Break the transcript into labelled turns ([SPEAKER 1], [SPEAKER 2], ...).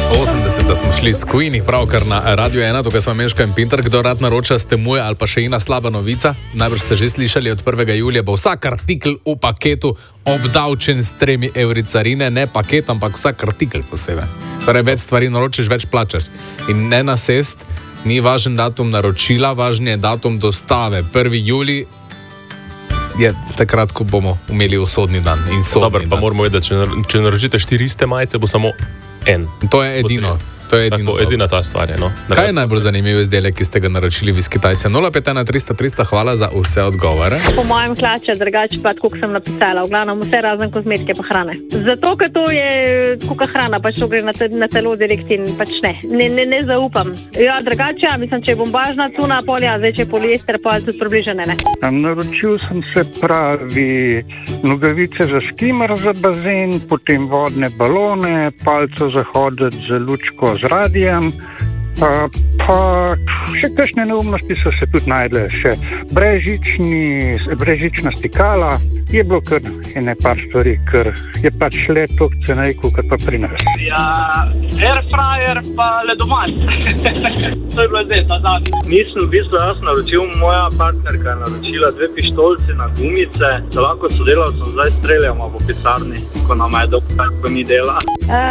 [SPEAKER 1] 80 smo šli s Queenie, pravkar na Radio 1, tukaj smo Meška in Pinter, kdo rad naroča Stemuje ali pa še ena slaba novica. Najbrž ste že slišali, od 1. julija bo vsak artikel v paketu obdavčen s 3 evri carine, ne paket, ampak vsak artikel posebej. Torej, več stvari naročiš, več plačaš. In ne nasest, ni važen datum naročila, važen je datum dostave. 1. julij je takrat, ko bomo imeli usodni dan.
[SPEAKER 2] Dobro, pa moramo vedeti, če naročite 400 majice, bo samo en.
[SPEAKER 1] To je edino. To je
[SPEAKER 2] edina ta stvar. No?
[SPEAKER 1] Kaj je najbolj zanimiv izdelek, ki ste ga naročili vi s Kitajce? 051 300 300, hvala za vse odgovore.
[SPEAKER 3] Po mojem hlače, drugače pa, kot sem napisala, v glavnem vse razen kozmetike pa hrane. Zato, ker to je kuka hrana, pač to gre na telo direkt in pač ne zaupam. Ja, drugače, mislim, če je bombažna tuna, polja, zdaj če je poliester, pa je tudi približene, ne.
[SPEAKER 4] Naročil sem se pravi nogavice za skimer za bazen, potem vodne balone, palco za hoditi za lučko z radijem, pa še kakšne neumnosti so se tudi najdle, še brežična stikala, je bilo kar ene par stvari, ker je pač le toliko cenejko, kot pa pri nas.
[SPEAKER 5] Ja, airfryer pa ledomat. To je bilo zdaj, ta zadnji. Nisem v bistvu jaz naročil, moja partnerka je naročila 2 pištolci na gumice, da lahko sodelavcem zdaj streljamo po pisarni, ko nam je dobro, ko ni dela.